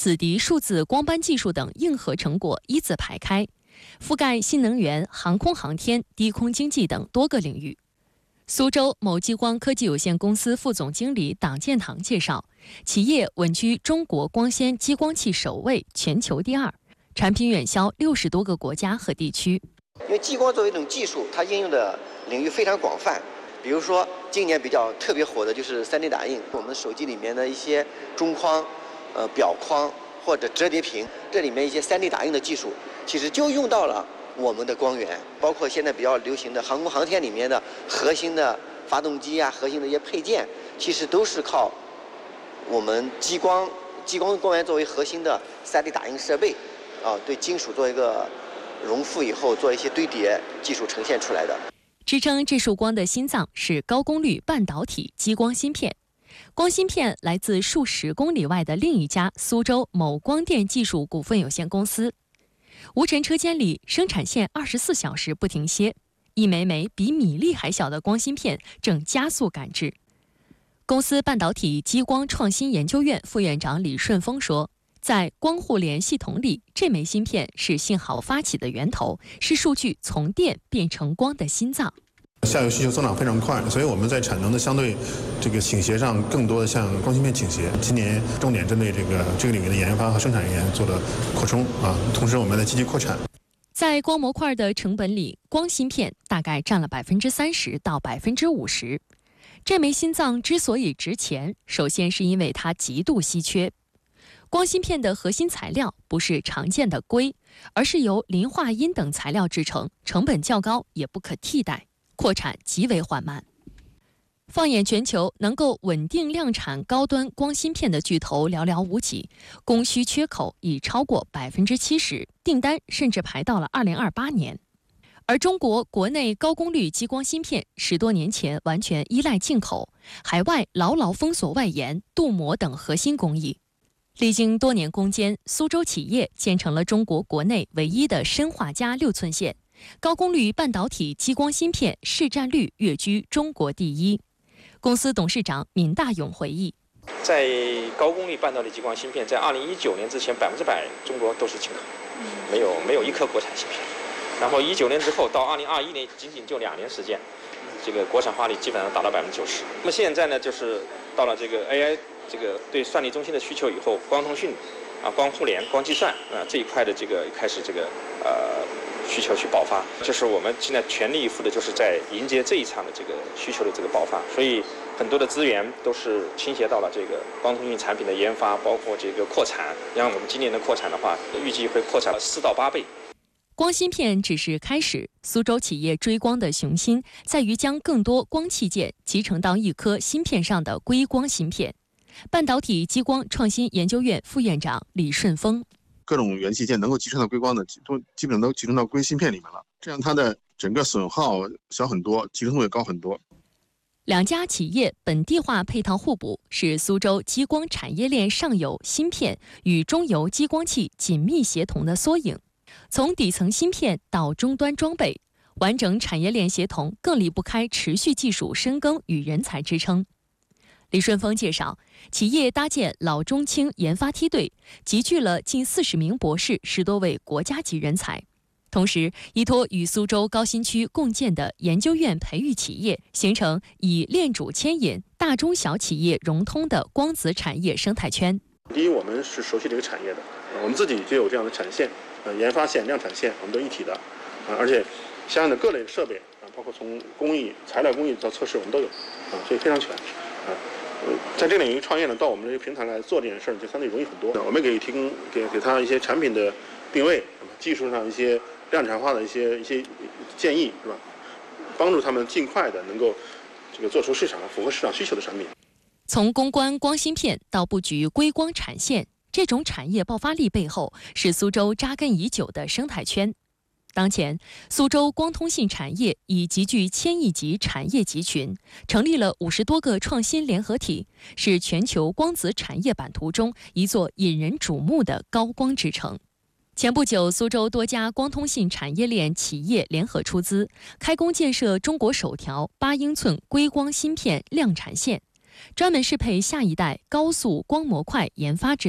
紫迪数字光斑技术等硬核成果一字排开，覆盖新能源、航空航天、低空经济等多个领域。苏州某激光科技有限公司副总经理党建堂介绍，企业稳居中国光纤激光器首位，全球第2，产品远销60多个国家和地区。 因为激光作为一种技术，它应用的领域非常广泛。比如说，今年比较特别火的就是 3D 打印，我们手机里面的一些中框、表框或者折叠屏，这里面一些 3D 打印的技术，其实就用到了我们的光源，包括现在比较流行的航空航天里面的核心的发动机啊，核心的一些配件，其实都是靠我们激光光源作为核心的 3D 打印设备对金属做一个熔复以后做一些堆叠技术呈现出来的。 支撑这束光的心脏是高功率半导体激光芯片。光芯片来自数十公里外的另一家苏州某光电技术股份有限公司。无尘车间里，生产线24小时不停歇，一枚枚比米粒还小的光芯片正加速赶制。公司半导体激光创新研究院副院长李顺峰说，在光互联系统里，这枚芯片是信号发起的源头，是数据从电变成光的心脏。 下游需求增长非常快，所以我们在产能的相对倾斜上，更多的向光芯片倾斜。今年重点针对这个领域的研发和生产人员做了扩充同时我们在积极扩产。 在光模块的成本里，光芯片大概占了30%到50%。这枚心脏之所以值钱，首先是因为它极度稀缺。光芯片的核心材料不是常见的硅，而是由磷化铟等材料制成，成本较高，也不可替代，扩产极为缓慢。放眼全球，能够稳定量产高端光芯片的巨头寥寥无几，供需缺口已超过70%，订单甚至排到了2028年。而中国国内高功率激光芯片10多年前完全依赖进口，海外牢牢封锁外延、镀膜等核心工艺。历经多年攻坚，苏州企业建成了中国国内唯一的砷化镓6寸线，高功率半导体激光芯片市占率跃居中国第1。公司董事长闵大勇回忆， 在高功率半导体激光芯片，在2019年之前100%中国都是进口，没有一颗国产芯片。然后19年之后到2021年，仅仅就2年时间，这个国产化率基本上达到90%。那么现在呢，就是到了这个 AI 这个对算力中心的需求以后，光通讯光互联、光计算这一块的这个开始需求去爆发，就是我们现在全力以赴的，就是在迎接这一场的这个需求的这个爆发，所以很多的资源都是倾斜到了这个光通讯产品的研发，包括这个扩产。像我们今年的扩产的话，预计会扩产4到8倍。 光芯片只是开始，苏州企业追光的雄心在于将更多光器件集成到一颗芯片上的硅光芯片。半导体激光创新研究院副院长李顺峰， 各种元器件能够集成到硅光的，都基本上都集成到硅芯片里面了，这样它的整个损耗小很多，集成度也高很多。 两家企业本地化配套互补，是苏州激光产业链上游芯片与中游激光器紧密协同的缩影。从底层芯片到终端装备，完整产业链协同更离不开持续技术深耕与人才支撑。李顺峰介绍，企业搭建老中青研发梯队，集聚了近40名博士，10多位国家级人才。同时，依托与苏州高新区共建的研究院培育企业，形成以链主牵引、大中小企业融通的光子产业生态圈。 第一，我们是熟悉这个产业的，我们自己就有这样的产线，研发线、量产线，我们都一体的，而且相应的各类设备包括从工艺、材料工艺到测试，我们都有，所以非常全。在这领域创业呢，到我们这个平台来做这件事儿，就相对容易很多。我们给提供给他一些产品的定位，技术上一些量产化的一些建议，是吧？帮助他们尽快的能够做出符合市场需求的产品。 从攻关光芯片到布局硅光产线，这种产业爆发力背后是苏州扎根已久的生态圈。当前，苏州光通信产业已集聚1000亿级产业集群，成立了50多个创新联合体，是全球光子产业版图中一座引人瞩目的高光之城。前不久，苏州多家光通信产业链企业联合出资，开工建设中国首条8英寸硅光芯片量产线，专门适配下一代高速光模块研发制造，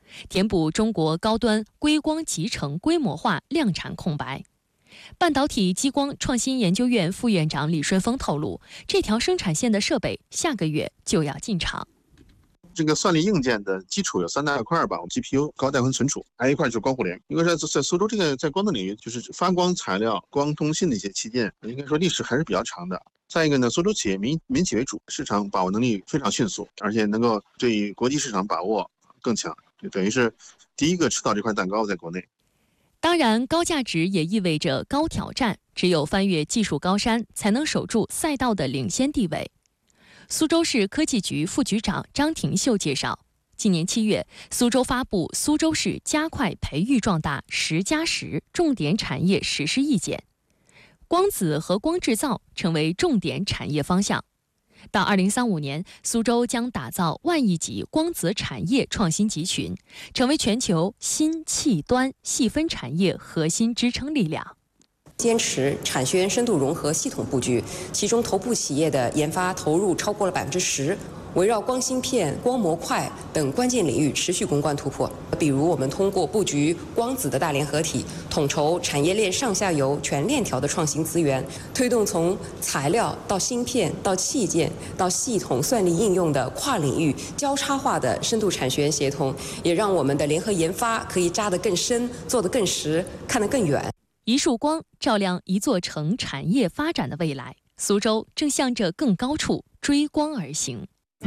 填补中国高端硅光集成规模化量产空白。半导体激光创新研究院副院长李顺峰透露，这条生产线的设备下个月就要进场。 这个算力硬件的基础有3大块吧，我们 GPU 高带宽存储，还有一块就是光互联。因为在苏州这个在光的领域，就是发光材料、光通信的一些器件，应该说历史还是比较长的。再一个呢，苏州企业民企为主，市场把握能力非常迅速，而且能够对国际市场把握更强，就等于是第一个吃到这块蛋糕在国内。 当然，高价值也意味着高挑战，只有翻越技术高山，才能守住赛道的领先地位。苏州市科技局副局长张廷秀介绍，今年7月，苏州发布《苏州市加快培育壮大10+10重点产业实施意见》，光子和光制造成为重点产业方向。到2035年，苏州将打造万亿级光子产业创新集群，成为全球新器端细分产业核心支撑力量。 坚持产学研深度融合系统布局，其中头部企业的研发投入超过了10%，围绕光芯片、光模块等关键领域持续攻关突破。比如，我们通过布局光子的大联合体，统筹产业链上下游全链条的创新资源，推动从材料到芯片到器件到系统算力应用的跨领域交叉化的深度产学研协同，也让我们的联合研发可以扎得更深，做得更实，看得更远。 一束光照亮一座城产业发展的未来，苏州正向着更高处追光而行。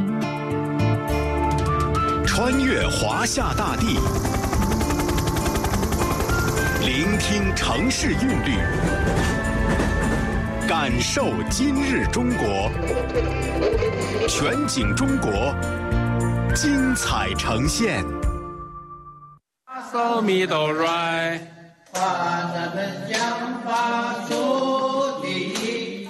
穿越华夏大地，聆听城市韵律，感受今日中国，全景中国，精彩呈现。 So me do right。把咱们想法树立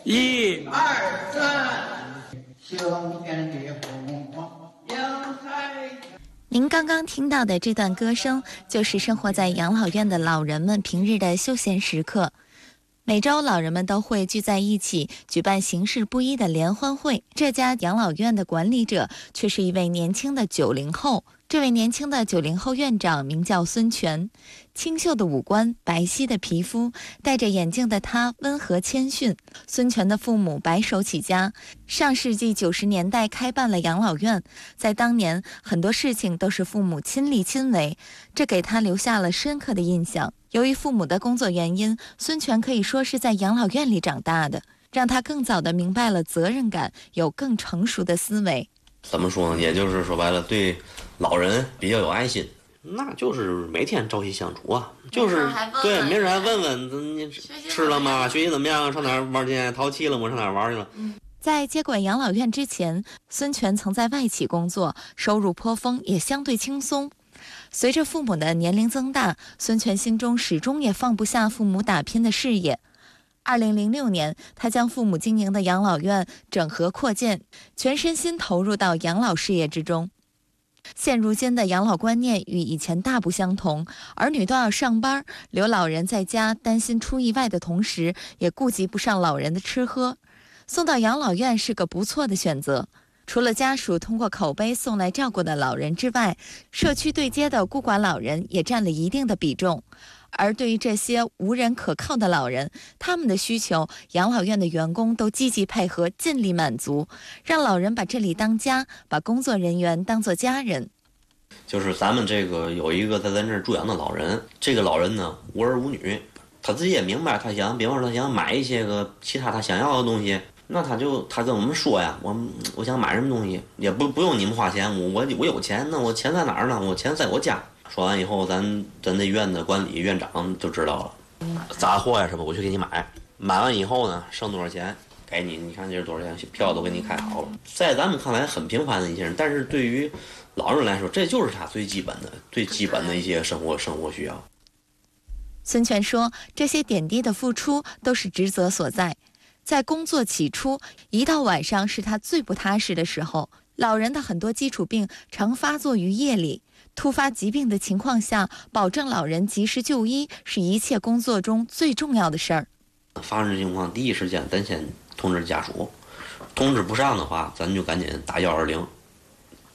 ，1、2、3，秋天的红花洋海。 您刚刚听到的这段歌声，就是生活在养老院的老人们平日的休闲时刻。每周，老人们都会聚在一起，举办形式不一的联欢会。这家养老院的管理者却是一位年轻的90后。这位年轻的90后院长名叫孙权，清秀的五官，白皙的皮肤，戴着眼镜的他温和谦逊。孙权的父母白手起家，上世纪90年代开办了养老院，在当年很多事情都是父母亲力亲为，这给他留下了深刻的印象。由于父母的工作原因，孙权可以说是在养老院里长大的，让他更早地明白了责任感，有更成熟的思维。 怎么说呢？也就是说白了，对老人比较有爱心，那就是每天朝夕相处啊，就是对，没事还问问你吃了吗？学习怎么样？上哪儿玩去？淘气了吗？上哪儿玩去了？ 在接管养老院之前，孙权曾在外企工作，收入颇丰，也相对轻松。随着父母的年龄增大，孙权心中始终也放不下父母打拼的事业。2006年，他将父母经营的养老院整合扩建，全身心投入到养老事业之中。现如今的养老观念与以前大不相同，儿女都要上班，留老人在家，担心出意外的同时，也顾及不上老人的吃喝。送到养老院是个不错的选择。除了家属通过口碑送来照顾的老人之外，社区对接的孤寡老人也占了一定的比重。而对于这些无人可靠的老人，他们的需求，养老院的员工都积极配合，尽力满足，让老人把这里当家，把工作人员当作家人。 就是咱们这个有一个在咱这儿住养的老人，这个老人呢无儿无女，他自己也明白，他想，比方说他想买一些个其他他想要的东西，那他跟我们说呀，我想买什么东西，也不用你们花钱，我有钱，那我钱在哪儿呢？我钱在我家。说完以后，咱那院的管理院长就知道了，杂货呀什么，我去给你买。买完以后呢，剩多少钱给你？你看这是多少钱？票都给你开好了。在咱们看来很平凡的一些人，但是对于老人来说，这就是他最基本的一些生活需要。 孙权说，这些点滴的付出都是职责所在。在工作起初，一到晚上是他最不踏实的时候。老人的很多基础病常发作于夜里，突发疾病的情况下，保证老人及时就医是一切工作中最重要的事儿。 发生情况第一时间咱先通知家属，通知不上的话，咱就赶紧打120，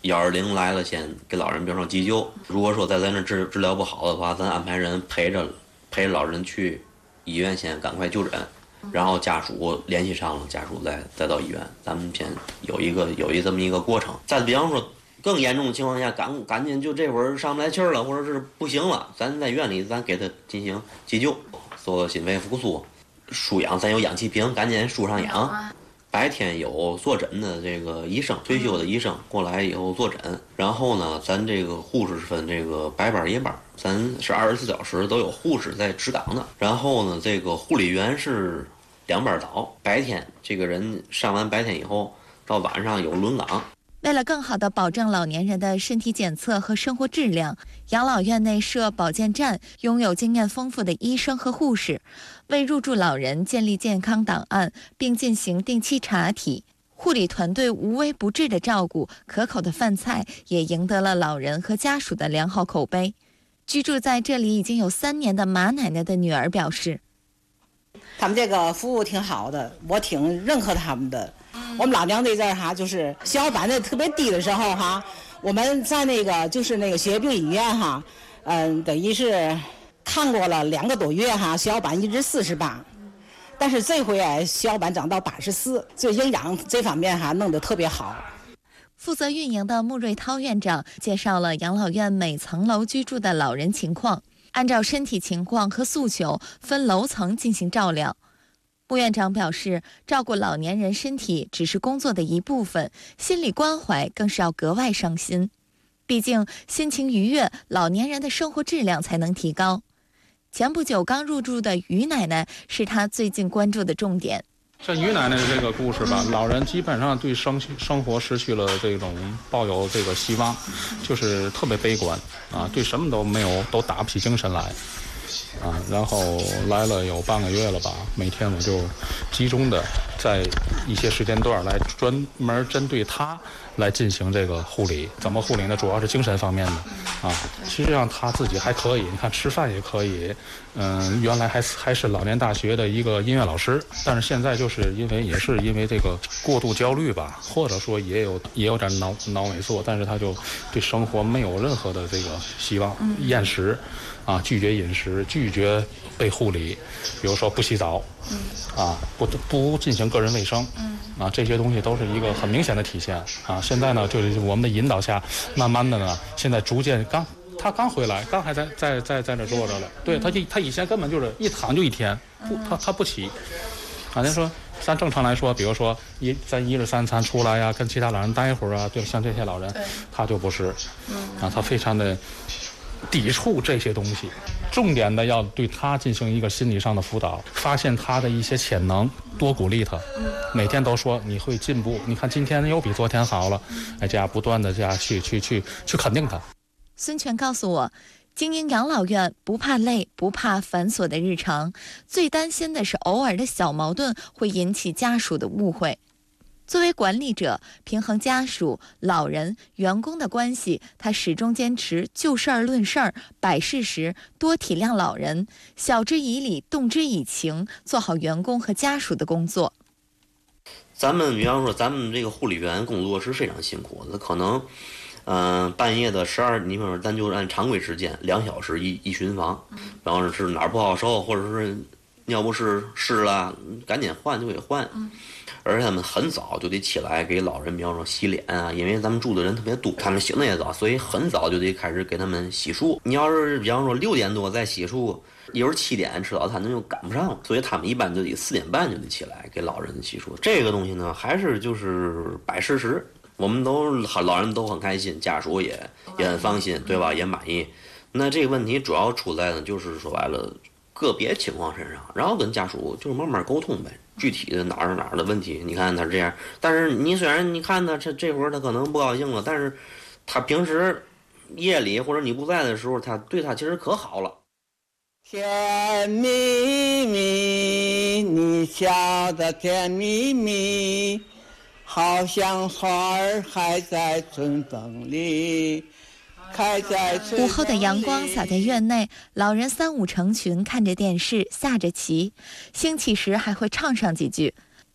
120来了先给老人比方说急救。如果说在咱这治疗不好的话，咱安排人陪着老人去医院先赶快就诊，然后家属联系上了，家属再到医院，咱们先有这么一个过程。再比方说更严重的情况下，赶紧就这会儿上不来气儿了，或者是不行了，咱在院里咱给他进行急救，做心肺复苏，输氧，咱有氧气瓶，赶紧输上氧。白天有坐诊的这个医生，退休的医生过来以后坐诊，然后呢，咱这个护士分这个白班夜班，咱是24小时都有护士在值岗的。然后呢，这个护理员是2班倒，白天这个人上完白天以后，到晚上有轮岗。 为了更好地保证老年人的身体检测和生活质量，养老院内设保健站，拥有经验丰富的医生和护士，为入住老人建立健康档案，并进行定期查体。护理团队无微不至的照顾，可口的饭菜也赢得了老人和家属的良好口碑。居住在这里已经有3年的马奶奶的女儿表示：“ 他们这个服务挺好的，我挺认可他们的。我们老娘这阵儿哈，就是血小板的特别低的时候哈，我们在那个血液病医院哈，等于是看过了2个多月哈，血小板一直48，但是这回血小板涨到84，这营养这方面哈弄得特别好。” 负责运营的穆瑞涛院长介绍了养老院每层楼居住的老人情况，按照身体情况和诉求分楼层进行照料。穆院长表示，照顾老年人身体只是工作的一部分，心理关怀更是要格外上心。毕竟心情愉悦，老年人的生活质量才能提高。前不久刚入住的于奶奶是他最近关注的重点。 像于奶奶的这个故事吧，老人基本上对生活失去了这种抱有这个希望，就是特别悲观啊，对什么都没有，都打不起精神来。然后来了有半个月了吧，每天我就集中的在一些时间段来专门针对他来进行这个护理。怎么护理呢？主要是精神方面的实际上他自己还可以，你看吃饭也可以。原来还是老年大学的一个音乐老师，但是现在就是因为这个过度焦虑吧，或者说也有点脑萎缩，但是他就对生活没有任何的这个希望，厌食。拒绝饮食，拒绝被护理，比如说不洗澡，不进行个人卫生，这些东西都是一个很明显的体现现在呢，就是我们的引导下，慢慢的呢，现在逐渐他刚回来，刚还在那坐着了，对他以前根本就是一躺就一天，他不起，咱说咱正常来说，比如说咱1日3餐出来呀，跟其他老人待一会儿就像这些老人，他就不是，他非常的抵触这些东西，重点的要对他进行一个心理上的辅导，发现他的一些潜能，多鼓励他，每天都说你会进步，你看今天又比昨天好了，这样不断的这样去肯定他。 孙权告诉我，经营养老院不怕累，不怕繁琐的日常，最担心的是偶尔的小矛盾会引起家属的误会。作为管理者，平衡家属、老人、员工的关系，他始终坚持就事儿论事儿，摆事实，多体谅老人，晓之以理，动之以情，做好员工和家属的工作。 咱们比方说，咱们这个护理员工作是非常辛苦的，可能，半夜的12，你比方说咱就按常规时间2小时一巡房，然后是哪儿不好受，或者是尿不湿了，赶紧换就给换。而且他们很早就得起来给老人，比方说洗脸因为咱们住的人特别多，他们醒的也早，所以很早就得开始给他们洗漱。你要是比方说6点多再洗漱，一会儿7点吃早餐那就赶不上了，所以他们一般就得4点半就得起来给老人洗漱。这个东西呢，还是就是摆事实，我们老人都很开心，家属也很放心，对吧？也满意。那这个问题主要出在呢，就是说白了个别情况身上，然后跟家属就是慢慢沟通呗。具体的哪儿的问题，你看他是这样，但是你虽然你看他这会儿他可能不高兴了，但是他平时夜里或者你不在的时候，他对他其实可好了。 甜蜜蜜，你笑得甜蜜蜜，好像花儿还在春风里。 午后的阳光洒在院内，老人3、5成群看着电视，下着棋，兴起时还会唱上几句。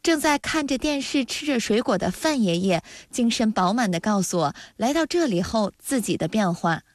正在看着电视吃着水果的范爷爷精神饱满地告诉我，来到这里后自己的变化。